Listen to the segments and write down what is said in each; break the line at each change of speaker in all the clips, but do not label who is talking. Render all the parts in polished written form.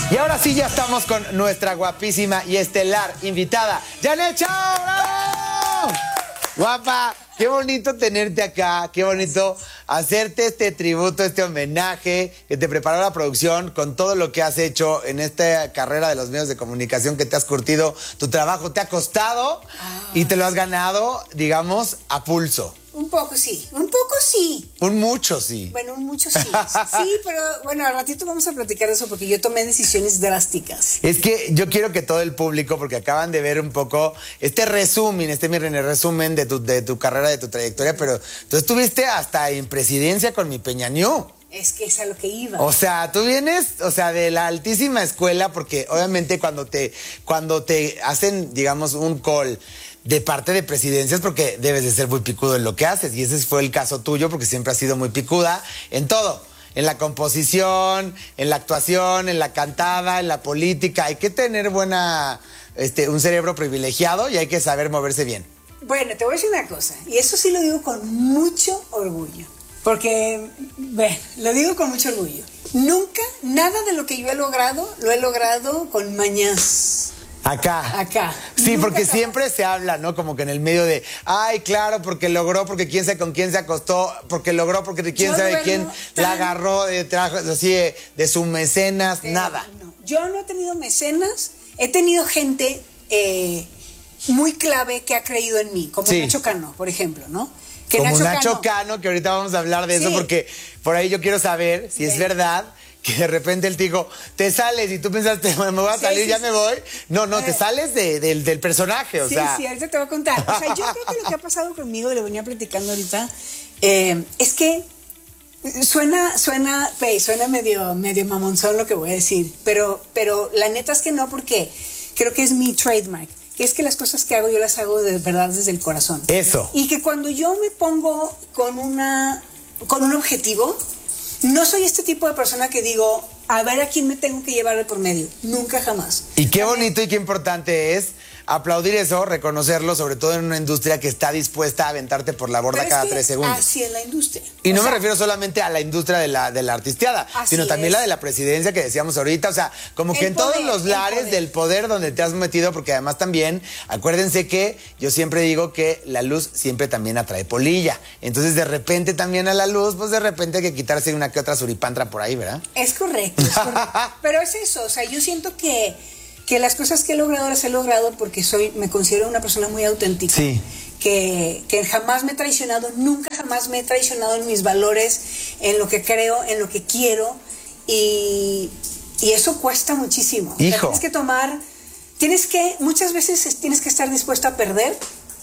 Y ahora sí ya estamos con nuestra guapísima y estelar invitada, Janet Chao. ¡Bravo! Guapa, qué bonito tenerte acá, qué bonito hacerte este tributo, este homenaje que te preparó la producción con todo lo que has hecho en esta carrera de los medios de comunicación que te has curtido. Tu trabajo te ha costado y te lo has ganado, digamos, a pulso.
Un poco sí, un poco sí.
Un mucho sí.
Bueno, un mucho sí. Sí, pero bueno, al ratito vamos a platicar de eso porque yo tomé decisiones drásticas.
Es que yo quiero que todo el público, porque acaban de ver un poco este resumen, resumen de tu carrera, de tu trayectoria, pero tú estuviste hasta en presidencia con mi Peñañú.
Es que es a lo que iba.
O sea, tú vienes, de la altísima escuela, porque obviamente cuando te hacen, digamos, un call de parte de presidencias, porque debes de ser muy picudo en lo que haces, y ese fue el caso tuyo, porque siempre has sido muy picuda en todo, en la composición, en la actuación, en la cantada, en la política. Hay que tener un cerebro privilegiado y hay que saber moverse bien.
Bueno, te voy a decir una cosa, y eso sí lo digo con mucho orgullo, porque, lo digo con mucho orgullo. Nunca, nada de lo que yo he logrado con mañas. Acá.
Sí,
Nunca
porque
jamás.
Siempre se habla, ¿no? Como que en el medio de, ay, claro, porque logró, porque quién sabe con quién se acostó, porque logró, porque quién sabe quién la agarró, así de su mecenas, nada.
No. Yo no he tenido mecenas, he tenido gente muy clave que ha creído en mí, como Nacho Cano, por ejemplo, ¿no? Que
como Nacho Cano, que ahorita vamos a hablar de eso, porque por ahí yo quiero saber si es verdad que de repente él te dijo, te sales y tú pensaste, me voy a salir, ya me voy. No, te sales del personaje, o sea.
Sí, ahorita te voy a contar. O sea, yo creo que lo que ha pasado conmigo, y lo venía platicando ahorita, es que suena medio mamonzón lo que voy a decir, pero la neta es que no, porque creo que es mi trademark, que es que las cosas que hago, yo las hago de verdad desde el corazón.
Eso.
Y que cuando yo me pongo con un objetivo, no soy este tipo de persona que digo, a ver a quién me tengo que llevar de por medio. Nunca, jamás.
Y qué bonito y qué importante es aplaudir eso, reconocerlo, sobre todo en una industria que está dispuesta a aventarte por la borda cada 3 segundos.
Así es la industria.
Y no me refiero solamente a la industria de la artisteada, sino también la de la presidencia que decíamos ahorita. O sea, como que en todos los lares del poder donde te has metido, porque además también, acuérdense que yo siempre digo que la luz siempre también atrae polilla. Entonces, de repente también a la luz, pues de repente hay que quitarse una que otra suripantra por ahí, ¿verdad?
Es correcto. Pero es eso, o sea, yo siento que las cosas que he logrado las he logrado porque me considero una persona muy auténtica.
Sí.
Que jamás me he traicionado, nunca jamás me he traicionado en mis valores, en lo que creo, en lo que quiero, y eso cuesta muchísimo.
Hijo.
O sea, muchas veces tienes que estar dispuesto a perder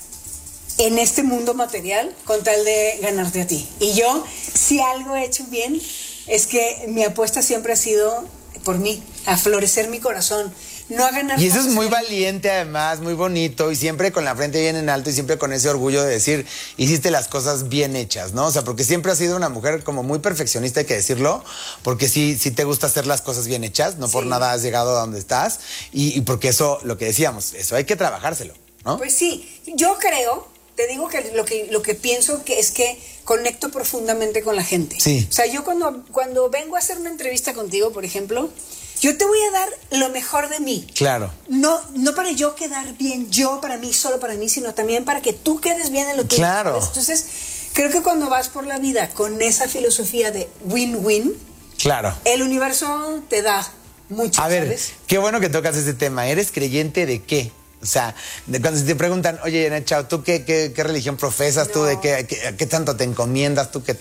en este mundo material con tal de ganarte a ti. Y yo, si algo he hecho bien, es que mi apuesta siempre ha sido por mí, a florecer mi corazón, no a ganar.
Y eso es muy valiente, además, muy bonito, y siempre con la frente bien en alto y siempre con ese orgullo de decir, hiciste las cosas bien hechas, ¿no? O sea, porque siempre has sido una mujer como muy perfeccionista, hay que decirlo, porque sí te gusta hacer las cosas bien hechas, no por nada has llegado a donde estás, y porque eso, lo que decíamos, eso hay que trabajárselo, ¿no?
Pues sí, yo creo, te digo que lo que pienso que es que conecto profundamente con la gente.
Sí.
O sea, yo cuando vengo a hacer una entrevista contigo, por ejemplo, yo te voy a dar lo mejor de mí.
Claro.
No para yo quedar bien, para mí, solo para mí, sino también para que tú quedes bien en lo que
claro.
haces. Entonces, creo que cuando vas por la vida con esa filosofía de win-win,
claro,
el universo te da mucho,
a ver,
¿sabes?
qué bueno que tocas ese tema. ¿Eres creyente de qué? O sea, cuando te preguntan, oye, Janet Chao, ¿tú qué religión profesas? ¿Tú de qué tanto te encomiendas? ¿Tú qué?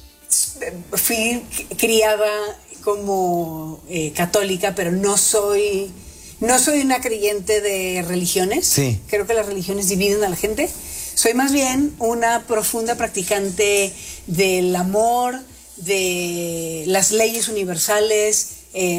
Fui criada como católica, pero no soy una creyente de religiones.
Sí.
Creo que las religiones dividen a la gente. Soy más bien una profunda practicante del amor, de las leyes universales,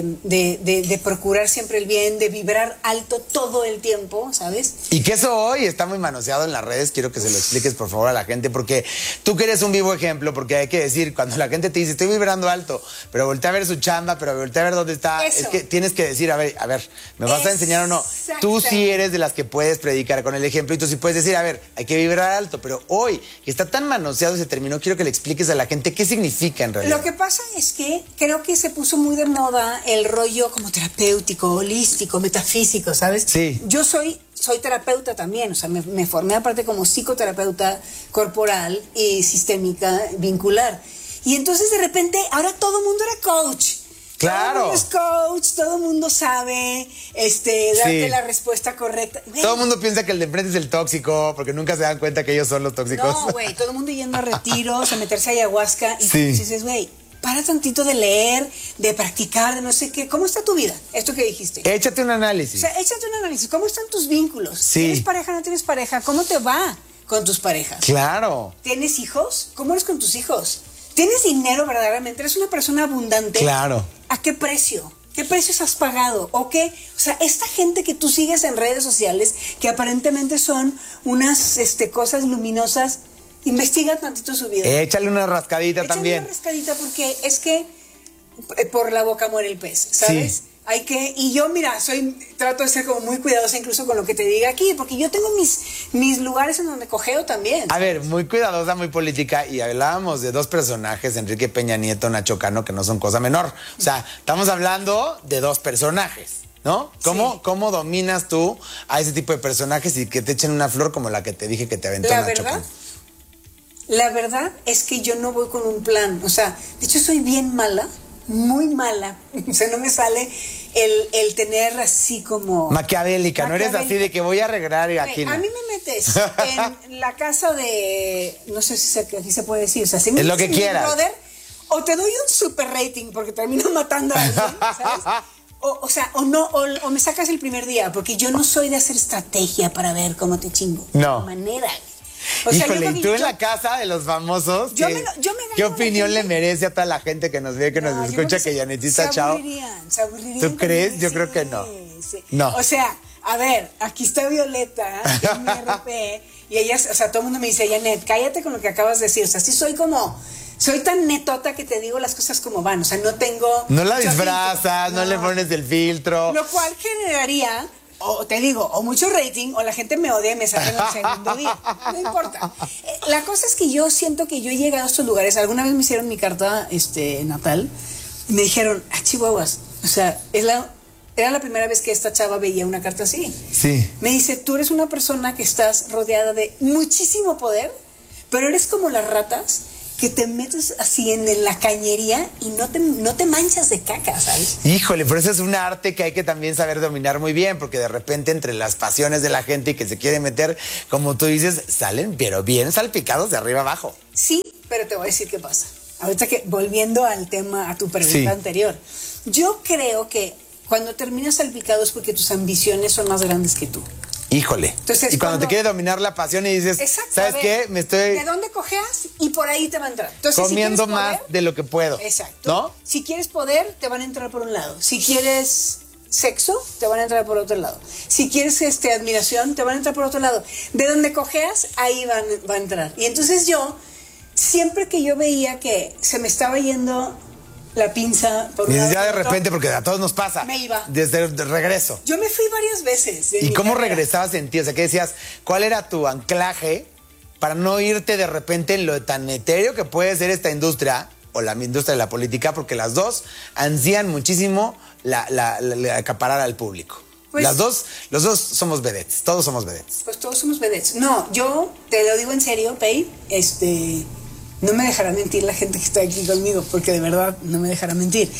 de procurar siempre el bien, de vibrar alto todo el tiempo, ¿sabes?
Y que eso hoy está muy manoseado en las redes. Quiero que se lo expliques, por favor, a la gente, porque tú que eres un vivo ejemplo, porque hay que decir, cuando la gente te dice, estoy vibrando alto, pero voltea a ver su chamba, pero voltea a ver dónde está,
eso.
Es que tienes que decir, a ver, ¿me vas a enseñar o no? Tú sí eres de las que puedes predicar con el ejemplo, y tú sí puedes decir, a ver, hay que vibrar alto, pero hoy, que está tan manoseado ese término, quiero que le expliques a la gente qué significa en realidad.
Lo que pasa es que creo que se puso muy de moda va el rollo como terapéutico, holístico, metafísico, ¿sabes?
Sí.
Yo soy terapeuta también, o sea, me formé aparte como psicoterapeuta corporal y sistémica vincular. Y entonces de repente, ahora todo el mundo era coach.
Claro.
Todo el mundo es coach, todo el mundo sabe darte la respuesta correcta. Güey,
todo el mundo piensa que el de enfrente es el tóxico, porque nunca se dan cuenta que ellos son los tóxicos.
no, güey, todo el mundo yendo a retiros, a meterse a ayahuasca. Y
Sí.
tú dices, güey, para tantito de leer, de practicar, de no sé qué. ¿Cómo está tu vida? Esto que dijiste.
Échate un
O
análisis.
sea, échate un análisis. ¿Cómo están tus vínculos?
Sí.
¿Tienes pareja, no tienes pareja? ¿Cómo te va con tus parejas?
Claro.
¿Tienes hijos? ¿Cómo eres con tus hijos? ¿Tienes dinero verdaderamente? ¿Eres una persona abundante?
Claro.
¿A qué precio? ¿Qué precios has pagado? ¿O qué? O sea, esta gente que tú sigues en redes sociales, que aparentemente son unas cosas luminosas, investiga tantito su vida.
Échale una rascadita
Échale
también.
una rascadita porque es que por la boca muere el pez, ¿sabes?
Sí.
Hay que, y yo, mira, trato de ser como muy cuidadosa incluso con lo que te diga aquí, porque yo tengo mis lugares en donde cojeo también.
A ver, muy cuidadosa, muy política, y hablábamos de dos personajes, Enrique Peña Nieto, Nacho Cano, que no son cosa menor. O sea, estamos hablando de dos personajes, ¿no? ¿Cómo dominas tú a ese tipo de personajes y que te echen una flor como la que te dije que te aventó Nacho Cano?
La verdad es que yo no voy con un plan, o sea, de hecho soy bien mala, muy mala, o sea, no me sale el tener así como...
Maquiavélica, no eres así de que voy a arreglar y aquí no.
A mí me metes en la casa de, no sé si aquí se puede decir, o sea, si me
es lo
metes
que
en
quieras.
Big Brother, o te doy un super rating porque termino matando a alguien, ¿sabes? O me sacas el primer día, porque yo no soy de hacer estrategia para ver cómo te chingo.
No.
De manera. O sea,
Híjole,
yo
y tú en la casa de los famosos,
yo
¿qué,
me gano
¿qué
la
opinión
gente?
le merece a toda la gente que nos ve, que nos
No, yo
escucha,
creo
que Janetita
se
Chao?
se aburrirían.
¿Tú crees?
con
Yo
ese.
creo que no.
Sí.
No.
O sea, a ver, aquí está Violeta, que es mi RP, y ella, o sea, todo el mundo me dice, Janet, cállate con lo que acabas de decir. O sea, sí soy tan netota que te digo las cosas como van. O sea, no tengo...
No la
mucho
disfrazas,
filtro.
no le pones el filtro.
Lo cual generaría, o te digo, o mucho rating, o la gente me odia y me saca en el segundo día. No importa. La cosa es que yo siento que yo he llegado a estos lugares. Alguna vez me hicieron mi carta natal y me dijeron, chihuahuas, o sea, era la primera vez que esta chava veía una carta así.
Sí.
Me dice, tú eres una persona que estás rodeada de muchísimo poder, pero eres como las ratas que te metes así en la cañería y no te manchas de caca, ¿sabes?
Híjole, pero eso es un arte que hay que también saber dominar muy bien, porque de repente entre las pasiones de la gente y que se quiere meter, como tú dices, salen pero bien salpicados de arriba abajo.
Sí, pero te voy a decir qué pasa. Ahorita que, volviendo al tema, a tu pregunta
Sí.
anterior, yo creo que cuando terminas salpicado es porque tus ambiciones son más grandes que tú.
Híjole.
Entonces,
y cuando te quiere dominar la pasión y dices,
Exacto,
¿sabes
a ver,
qué? Me estoy
¿de dónde cojeas? Y por ahí te va a entrar. Entonces,
comiendo
si quieres
más
poder,
de lo que puedo.
exacto.
¿No?
Si quieres poder, te van a entrar por un lado. Si quieres sexo, te van a entrar por otro lado. Si quieres admiración, te van a entrar por otro lado. De donde cojeas, ahí va a entrar. Y entonces yo, siempre que yo veía que se me estaba yendo la pinza por un
Y
lado,
ya de
por otro,
repente, porque a todos nos pasa.
me iba.
Desde el regreso.
yo me fui varias veces. de
¿Y
mi
cómo
carrera.
regresabas en ti? O sea, ¿qué decías? ¿Cuál era tu anclaje para no irte de repente en lo tan etéreo que puede ser esta industria o la industria de la política? Porque las dos ansían muchísimo la acaparar al público.
Pues-
los dos somos vedettes, todos somos vedettes.
Pues todos somos vedettes. No, yo te lo digo en serio, Pei, no me dejará mentir la gente que está aquí conmigo, porque de verdad no me dejará mentir.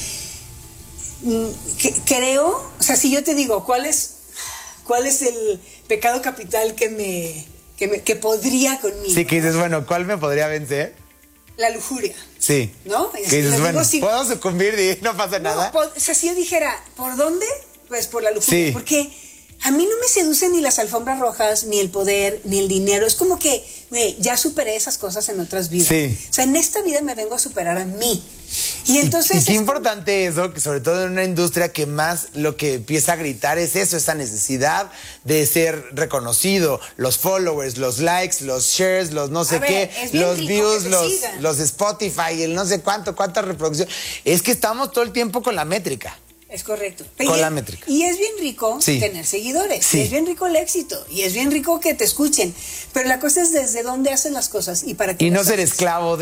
Creo, o sea, si yo te digo, ¿cuál es el pecado capital que podría conmigo?
Sí, que dices, bueno, ¿cuál me podría vencer?
La lujuria.
Sí.
¿No?
Que
Así
dices,
lo digo
bueno,
sin-
puedo sucumbir y no pasa
No,
nada.
o sea, si yo dijera, ¿por dónde? Pues por la lujuria.
Sí.
Porque a mí no me seducen ni las alfombras rojas, ni el poder, ni el dinero. Es como que, güey, ya superé esas cosas en otras vidas.
Sí.
O sea, en esta vida me vengo a superar a mí. Y entonces...
Y qué
es
importante eso, que sobre todo en una industria que más lo que empieza a gritar es eso, esa necesidad de ser reconocido, los followers, los likes, los shares, los no sé
A ver,
qué,
es bien
los
rico
views,
que te sigan.
los Spotify, el no sé cuánta reproducción. Es que estamos todo el tiempo con la métrica.
Es correcto.
Con la métrica.
Y es bien rico
Sí.
tener seguidores.
Sí.
Y es bien rico el éxito. Y es bien rico que te escuchen. Pero la cosa es desde dónde hacen las cosas y para qué
Y no
las
ser
haces.
esclavo de.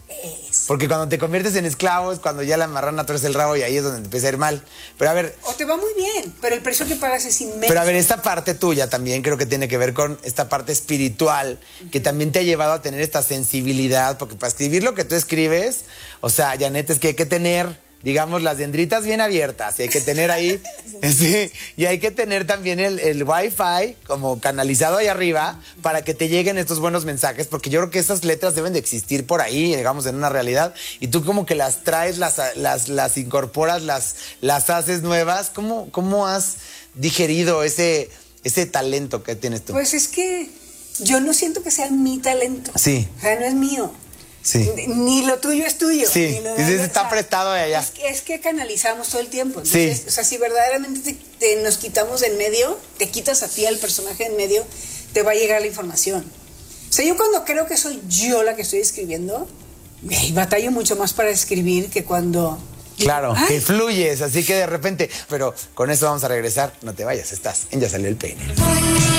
Porque cuando te conviertes en esclavo es cuando ya la marrana tuerce el rabo y ahí es donde te empieza a ir mal. Pero a ver...
O te va muy bien, pero el precio que pagas es inmenso.
Pero a ver, esta parte tuya también creo que tiene que ver con esta parte espiritual, que también te ha llevado a tener esta sensibilidad, porque para escribir lo que tú escribes, o sea, Janet, es que hay que tener... digamos, las dendritas bien abiertas, y hay que tener ahí, sí, y hay que tener también el Wi-Fi como canalizado ahí arriba para que te lleguen estos buenos mensajes, porque yo creo que esas letras deben de existir por ahí, digamos, en una realidad, y tú como que las traes, las incorporas, las haces nuevas. ¿Cómo has digerido ese talento que tienes tú?
Pues es que yo no siento que sea mi talento.
Sí.
O sea, no es mío.
Sí.
Ni lo tuyo es tuyo.
Sí,
ni lo
dices,
de
está prestado de allá.
Es que canalizamos todo el tiempo. Entonces,
Sí.
O sea, si verdaderamente nos quitamos de en medio, te quitas a ti al personaje en medio, te va a llegar la información. O sea, yo cuando creo que soy yo la que estoy escribiendo, batallo mucho más para escribir que cuando...
Claro,
¡Ay!
que fluyes, así que de repente... Pero con eso vamos a regresar. No te vayas, estás en Ya Salió el Peine.